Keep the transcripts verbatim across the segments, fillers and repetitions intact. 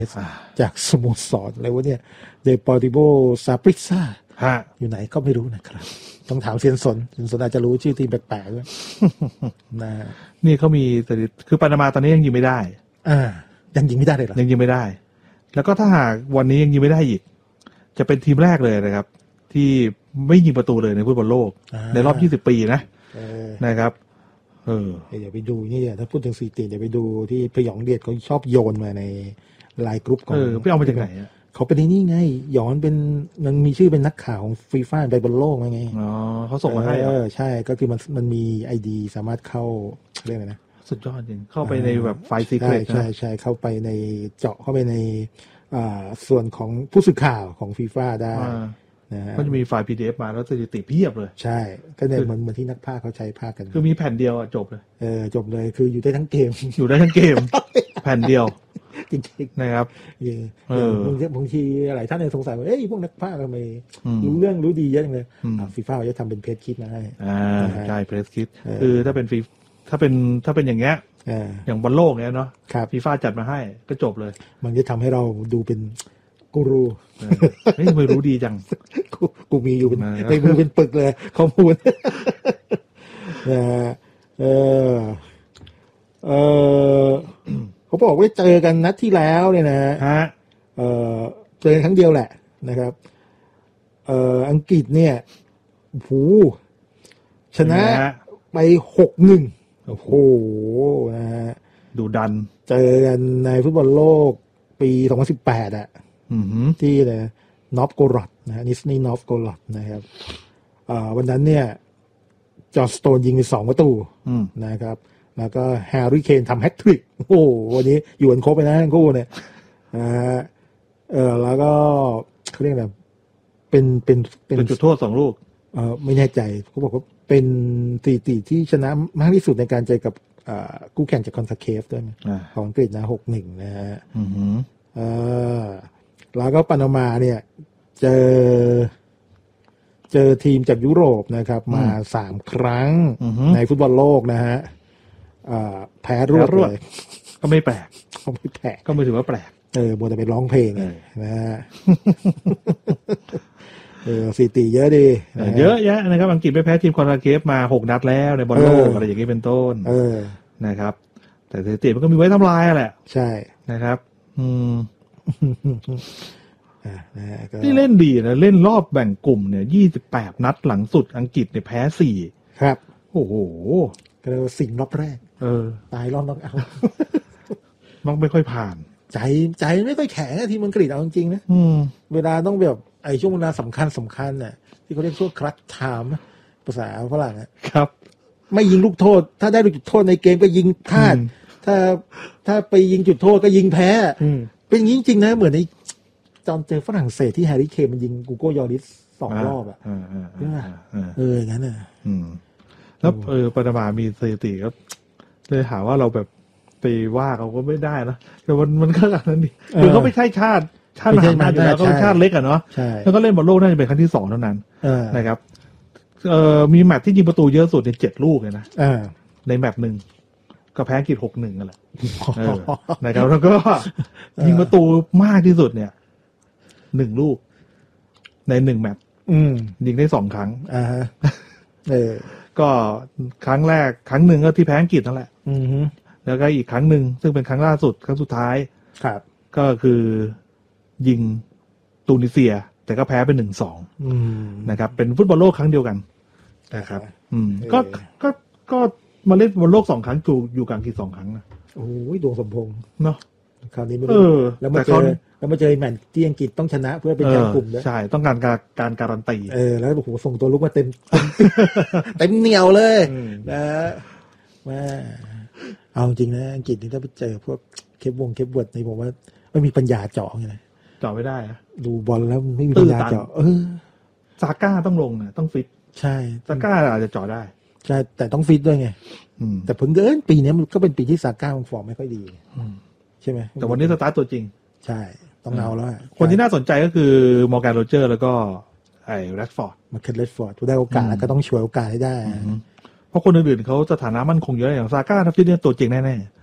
จากสโมสรอะไรวะเนี่ยเดปอร์ติโบซาปริซ่าอยู่ไหนก็ไม่รู้นะครับต้องถามเซียนสนเซียนสนอาจจะรู้ชื่อทีมแปลกๆด้วยนะนี่เขามีแต่คือปานามาตอนนี้ยังยิงไม่ได้อ่ายังยิงไม่ได้เลยเหรอยังยิงไม่ได้แล้วก็ถ้าหากวันนี้ยังยิงไม่ได้อีกจะเป็นทีมแรกเลยนะครับที่ไม่ยิงประตูเลยในฟุตบอลโลกในรอบยี่สิบปีนะนะครับเออเดี๋ยวไปดูนี่ถ้าพูดถึงสถิติเดี๋ยวไปดูที่พยองเดียดเขาชอบโยนมาในไลน์กรุ๊ปของเออไปเอามาจากไหนอ่ะเขาเป็นนี่ไงหยอนเป็นมันมีชื่อเป็นนักข่าวของฟีฟ่าไปบนโลกไงอ๋อเขาส่งมาให้เออใช่ก็คือมันมันมีไอดีสามารถเข้าเรียกอะไรนะสุดยอดจริงเข้าไปในแบบไฟล์ซีเครตใช่ใช่เข้าไปในเจาะเข้าไปในอ่าส่วนของผู้สื่อข่าวของฟีฟ่าได้นะฮะก็จะมีไฟล์ พี ดี เอฟ มาแล้วสถิติเพียบเลยใช่ก็เนี่ยเหมือนเหมือนที่นักพากย์เขาใช้พากย์กันคือมีแผ่นเดียวอ่ะจบเลยเออจบเลยคืออยู่ได้ทั้งเกมอยู่ได้ทั้งเกมแผ่นเดียวจริงๆนะครับเออบางทีบางทีหลายท่านเนี่ยสงสัยว่าเอ้ยพวกนักพากย์ทำไมรู้เรื่องรู้ดีเยอะจังเลยฟีฟ่าจะทำเป็นเพจคิดมาให้อ่าใช่เพจคิดคือถ้าเป็นฟีถ้าเป็นถ้าเป็นอย่างเงี้ยอย่างบอลโลกเนี้ยเนาะฟีฟ่าจัดมาให้ก็จบเลยมันจะทำให้เราดูเป็นกูรูไม่ไม่รู้ดีจังกูกูมีอยู่ในมือเป็นปึกเลยข้อมูลเออเออเออเขาบอกว่าเจอกันนัดที่แล้วเนี่ยนะฮะเออเจอครั้งเดียวแหละนะครับเอออังกฤษเนี่ยโหชนะไปหกหนึ่งโอ้โหนะฮะดูดันเจอกันในฟุตบอลโลกปีสองพันสิบแปดอ่ะที่เลยนอฟโกรอดนะฮะนิสนีย์นอฟโกรอดนะครับวันนั้นเนี่ยจอร์จสโตนยิงไปสองประตูนะครับแล้วก็แฮร์รี่เคนทำแฮตทริกโอ้โหวันนี้อยู่กันครบไปนะทั้งคู่เนี่ยนะฮะเออแล้วก็เขาเรียกอะไรเป็นเป็นเป็นจุดโทษสองลูกเออไม่แน่ใจเขาบอกว่าเป็นสถิติที่ชนะมากที่สุดในการเจอกับคู่แข่งจากคอนซาเคฟด้วยของอังกฤษนะหกหนึ่งนะฮะเออแล้วก็ปานามาเนี่ยเจอเจอทีมจากยุโรปนะครับมาสามครั้งในฟุตบอลโลกนะฮะแพ้รวดเลยก็ไม่แปลกก็ไม่แปลกก็ไม่ถือว่าแปลกเออบัวแต่ไปร้องเพลงนะฮะเออสถิติเยอะดีเยอะแยะนะครับอังกฤษไม่แพ้ทีมคอนซาเคฟมาหกนัดแล้วในบอลโลกอะไรอย่างนี้เป็นต้นเออนะครับแต่สถิติมันก็มีไว้ทำลายแหละใช่นะครับอืมนี่เล่นดีนะเล่นรอบแบ่งกลุ่มเนี่ยยี่สิบแปดนัดหลังสุดอังกฤษเนี่ยแพ้สี่ครับโอ้โหก็เลยสิ่งรอบแรกเออตายรอบน็อกเอาท์มักไม่ค่อยผ่านใจใจไม่ค่อยแข็งทีมอังกฤษเอาจริงๆนะเวลาต้องแบบไอ้ช่วงเวลาสำคัญสำคัญน่ะที่เขาเรียกช่วงคลัตช์ไทม์ภาษาฝรั่งครับไม่ยิงลูกโทษถ้าได้ลูกจุดโทษในเกมก็ยิงพลาดถ้าถ้าไปยิงจุดโทษก็ยิงแพ้เป็นอย่างนี้จริงๆนะเหมือนในตอนเจอฝรั่งเศสที่แฮร์รี่เคนมันยิงกูโก้ยอริสสองรอบอ่ะใช่ไหมเอออย่างนั้นอ่ะแล้วเออปานามามีสถิติก็เลยหาว่าเราแบบไปว่าเขาก็ไม่ได้นะแต่มันมันขนาดนั้นดิคือเขาไม่ใช่ชาติชาติมหาอำนาจอยู่แล้วก็เป็นชาติเล็กอ่ะเนาะแล้วก็เล่นบอลโลกน่าจะเป็นครั้งที่สองเท่านั้นนะครับเออมีแมตช์ที่ยิงประตูเยอะสุดในเจ็ดลูกเลยนะในแมตช์หนึ่งก็แพ้อังกฤษหกหนึ่งกันแหละนะครับแล้วก็ยิงประตูมากที่สุดเนี่ยหนึ่งลูกในหนึ่งแมตช์ยิงได้สองครั้งอ่าเออก็ครั้งแรกครั้งหนึ่งก็ที่แพ้อังกฤษนั่นแหละแล้วก็อีกครั้งหนึ่งซึ่งเป็นครั้งล่าสุดครั้งสุดท้ายครับก็คือยิงตูนิเซียแต่ก็แพ้ไปหนึ่งสองนะครับเป็นฟุตบอลโลกครั้งเดียวกันนะครับอืมก็ก็ก็มาเล่นบอลโลกสองครั้งอยู่อยู่กลางกี่สองครั้งนะโอ้ยดวงสมพงษ์เนาะคราวนี้ไม่รู้แล้วมาเจอแล้วมาเจอแมนที่อังกฤษต้องชนะเพื่อเป็นแชมป์กลุ่มด้วยใช่ต้องการการการการันตีเออแล้วโอ้โหส่งตัวลุกมาเต็มเต็มเหนียวเลยนะว่าเอาจริงนะอังกฤษนี่ถ้าไปเจอพวกเคปวงเคปเวิร์ดนี่ผมว่าไม่มีปัญญาเจาะไงเจาะไม่ได้อะดูบอลแล้วไม่มีปัญญาเจาะเออซาก้าต้องลงนะต้องฟิตใช่ซาก้าอาจจะเจาะได้ใช่แต่ต้องฟิตด้วยไงแต่ผลเกินปีนี้มันก็เป็นปีที่ซาก้าฟอร์มไม่ค่อยดีใช่ไหมแต่วันนี้สตาร์ทตัวจริงใช่ต้องเอาแล้วคนที่น่าสนใจก็คือมอร์แกนโรเจอร์แล้วก็ไอ้แรดฟอร์ดมาร์เก็ตแรดฟอร์ดได้โอกาสแล้วก็ต้องช่วยโอกาสให้ได้เพราะคนอื่นๆเขาสถานะมั่นคงเยอะอย่างซาก้าถ้าฟิตเนี่ยตัวจริงแน่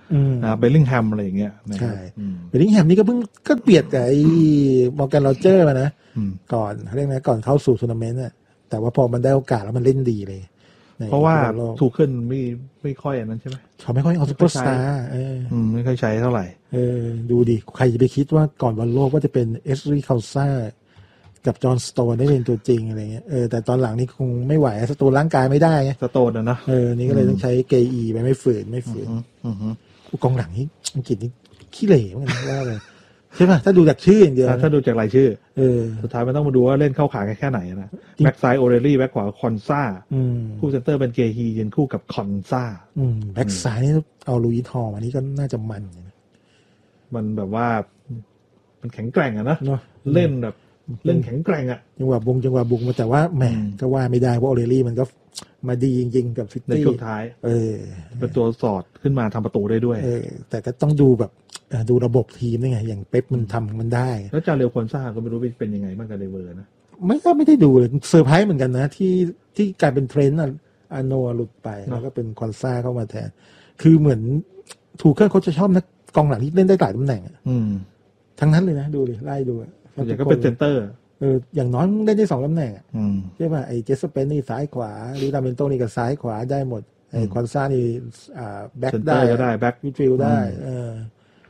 นะเบลลิงแฮมอะไรอย่างเงี้ยใช่เบลลิงแฮมนี่ก็เพิ่งก็เบียดกับไอ้มอร์แกนโรเจอร์มานะก่อนเรียกนะก่อนเข้าสู่ทัวร์นาเมนต์น่ะแต่ว่าพอมันได้โอกาสแล้วมันเล่นดีเลยเพราะว่าถูกขึ้นไม่ไม่ค่อยอันนั้นใช่ไหมเขาไม่ค่อยเอาซุปเปอร์สตาร์เออไม่ค่อยใช้เท่าไหร่เออดูดิใครจะไปคิดว่าก่อนบอลโลกว่าจะเป็นเอสรีคาซ่ากับจอห์นสโตนได้เป็นตัวจริงอะไรเงี้ยเออแต่ตอนหลังนี่คงไม่ไหวสโตนร่างกายไม่ได้ไงสโตนนะนะเออนี่ก็เลยต้องใช้เกอีไปไม่ฝืนไม่ฝืนกองหลังนี่อังกฤษนี่ขี้เหร่เหมือนกันว่าเลยใช่ป่ะถ้าดูจากชื่ออย่างเดียวถ้าดูจากรายชื่อเออสุดท้ายมันต้องมาดูว่าเล่นเข้าขาแค่ไหนนะแบ็กซ้ายโอเรลลี่แบ็กขวาคอนซ่าคู่เซนเตอร์เป็นเกฮียืนคู่กับคอนซ่าแบ็กซ้ายนี่เอาลุยทอมานี่ก็น่าจะมันมันแบบว่ามันแข็งแกร่งอะนะเล่นแบบเล่นแข็งแกร่งอะจังหวะบุงจังหวะบุงมาแต่ว่าแหมก็ว่าไม่ได้เพราะโอเรลลี่มันก็มาดีจริงๆกับซิตี้ในช่วงท้ายเออเป็นตัวสอดขึ้นมาทำประตูได้ด้วยเออแต่ก็ต้องดูแบบดูระบบทีมนี่ไงอย่างเป๊ปมันทำมันได้แล้วจาเรียวคอนซ่าก็ไม่รู้เป็นยังไงบ้างกับเลเวอร์นะไม่ก็ไม่ได้ดูเลยเซอร์ไพรส์เหมือนกันนะที่ที่กลายเป็นเทรนด์อาโนหลุดไปแล้วก็เป็นคอนซ่าเข้ามาแทนคือเหมือนถูกเครื่องเขาจะชอบนักกองหลังที่เล่นได้หลายตำแหน่งทั้งนั้นเลยนะดูเลยไล่ดูอย่างก็เป็นเซนเตอร์เอออย่างน้อยเล่นได้สองตำแหน่งใช่ป่ะไอ้เจสเปนนี่ซ้ายขวาหรือดาเมนโตนี่ก็ซ้ายขวาได้หมดไอ้คอนซ่านี่อ่าแบ็คได้ก็ได้แบ็คมิดฟิลด์ได้เออ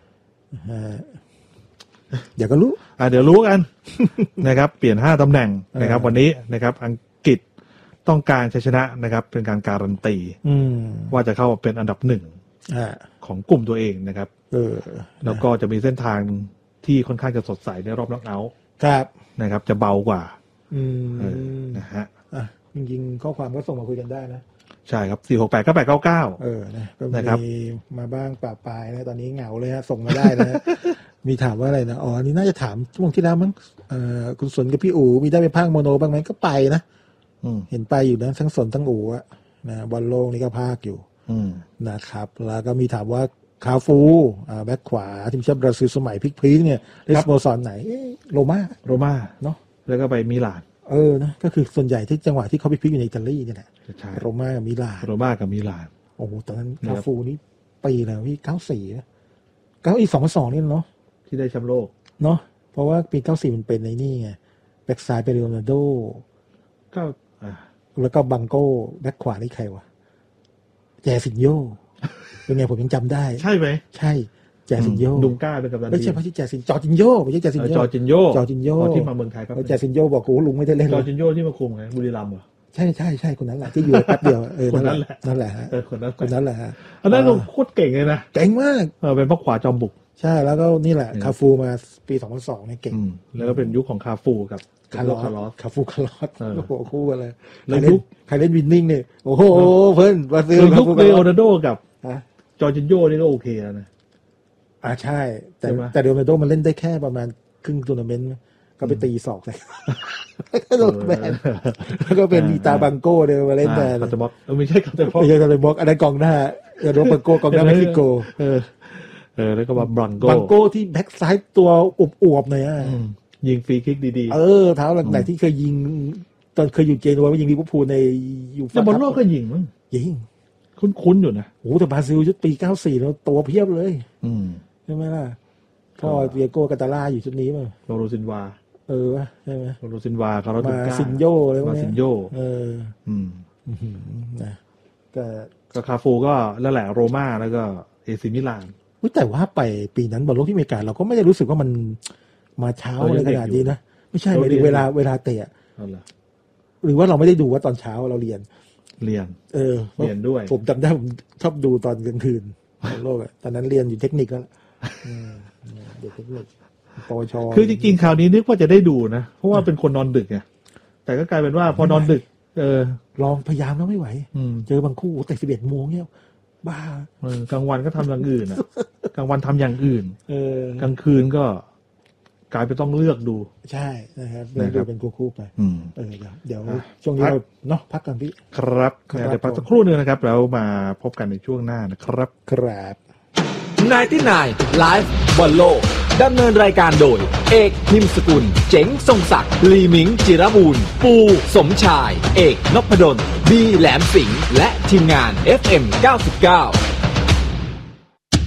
เดี๋ยวก็รู้อ่าเดี๋ยวรู้กัน นะครับเปลี่ยนห้าตำแหน่งนะครับวันนี้นะครับอังกฤษต้องการชัยชนะนะครับเป็นการการันตีว่าจะเข้าเป็นอันดับหนึ่งของกลุ่มตัวเองนะครับเออแล้วก็จะมีเส้นทางที่ค่อนข้างจะสดใสในรอบน็อกเอาท์ครับนะครับจะเบากว่าอืมนะฮะอ่ะจริงๆข้อความก็ส่งมาคุยกันได้นะใช่ครับสี่หกแปดเก้าแปดเก้าเก้าเออนะก็มีมาบ้างปะปายนะตอนนี้เหงาเลยฮะส่งมาได้นะมีถามว่าอะไรนะอ๋อนี่น่าจะถามช่วงที่แล้วมั้งเอ่อคุณสนกับพี่อู๋มีได้ไปพากย์โมโนบ้างไหมก็ไปนะเห็นไปอยู่นะทั้งสนทั้งอู๋อะนะบอลโลกนี่ก็พากย์อยู่นะครับแล้วก็มีถามว่าคาฟูอ่าแบ็คขวาทีมชาติบราซิลสมัยพลิกๆเนี่ยเล่นสโมสรไหนโรม่าโรม่าเนาะแล้วก็ไปมิลานเออนะก็คือส่วนใหญ่ที่จังหวะที่เขาไปพลิกอยู่ในอิตาลีนี่แหละโรม่ากับมิลานโรม่ากับมิลานโอ้โหตอนนั้นคาฟูนี่ปีแล้วพี่เก้าสี่นะเก้าอีสองพันสองนี่เนาะที่ได้แชมป์โลกเนาะเพราะว่าปีเก้าสี่มันเป็นในนี่ไงแบ็คซ้ายเป็นโรนัลโดก็อ่าแล้วก็บังโก้แบ็คขวานี่ใครวะแจสินโยเป็นไงผมยังจำได้ใช่ไหมใช่แจสินโยดุงก้าเป็นกัปตันไม่ใช่เพราะที่แจสินจอจินโยไม่ใช่แจสินโยจอจินโยจอจินโยที่มาเมืองไทยครับแจสินโยบอกกูลุงไม่ได้เล่นจอจินโยที่มาคุมไงบุรีรัมย์เหรอใช่ใช่ใช่คนนั้นแหละที่อยู่แป๊บเดียวเออนั่นแหละนั่นแหละฮะคนนั้นคนนั้นแหละฮะอันนั้นโคตรเก่งเลยนะเก่งมากเออเป็นพวกขวาจอมบุกใช่แล้วก็นี่แหละคาฟูมาปีสองพันสองเนี่ยเก่งแล้วก็เป็นยุคของคาฟูกับคาร์ลอสคาฟูคาร์ลอสโอ้โหคู่กันเลยแล้วยุคใครเล่นวินนิ่งเนี่ยโอ้โหเพิ่นบราซิลยุคเลโอนาร์โดกับจอร์จินโญ่นี่ก็โอเคนะอ่าใช่แต่แต่เดโรนัลโดมันเล่นได้แค่ประมาณครึ่งทัวร์นาเมนต์ก็ไปตีศอกใส่ก็โดนแบนแล้วก็เป็นอีตาบังโก้เดินมาเล่นแบนคาร์ตบ็อกเออไม่ใช่คาร์ตบ็อกไม่ใช่คาร์ตบ็อกอันนั้นกองหน้าเออโรบังโก้กองหน้าเม็กซิโกเออเออแล้วก็มาบังโก้บังโก้ที่แบ็คซ้ายตัวอวบๆหน่อยอ่ะยิงฟรีคิกดีๆเออเท้าหลังไหนที่เคยยิงตอนเคยอยู่เจนัวว่ายิงลิเวอร์พูลในอยู่แต่บอลโลกก็ยิงมั้งยิงคุ้นๆอยู่นะโอ้แต่บราซิลชุดปีเก้าสี่แล้วตัวเพียบเลยใช่ไหมล่ะพ่อเดียโก้กาตาล่าอยู่ชุดนี้มั้งโรโรซินวาเออใช่ไหมโรโรซินวาคาร์ลตุก้าซินโยอะไรพวกนี้มาซินโยเอออืมนะก็ก็คาฟูก็แล้วแหละโรม่าแล้วก็เอซิมิลานแต่ว่าไปปีนั้นบอลโลกที่อเมริกาเราก็ไม่ได้รู้สึกว่ามันมาเช้าอะไรขนาดนี้นะไม่ใช่ไม่ได้เวลาเวลาเตะหรือว่าเราไม่ได้ดูว่าตอนเช้าเราเรียนเรียนเออเรียนด้วยผมจำได้ผมชอบดูตอนกลางคืนโลกอ่ะตอนนั้นเรียนอยู่เทคนิคแล้วเด็กเทคนิคปวชคือจริงๆคราวนี้นึกว่าจะได้ดูนะเพราะว่าเป็นคนนอนดึกไงแต่ก็กลายเป็นว่าพอนอนดึกเออลองพยายามแล้วไม่ไหวเจอบางคู่แต่สิบเอ็ดโมงเนี่ยบ้ากลางวันก็ทำอย่างอื่นอ่ะกลางวันทำอย่างอื่นเออกลางคืนก็กลายไปต้องเลือกดูใช่นะครับเลือกดูเป็นคู่ๆไปเออเดี๋ยวช่วงนี้เราเนาะพักกันพี่ครับเดี๋ยวพักสักครู่นึงนะครับแล้วมาพบกันในช่วงหน้านะครับครับไนน์ตี้ไนน์ Live บอลโลกดำเนินรายการโดยเอกพิมพ์สกุลเจ๋งทรงศักดิ์ลีมิงจิรบูรณ์ปูสมชายเอกนพดลบีแหลมสิงห์และทีมงาน เอฟ เอ็ม เก้าสิบเก้า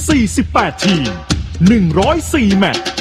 สี่สิบแปดทีมหนึ่งร้อยสี่แมตช์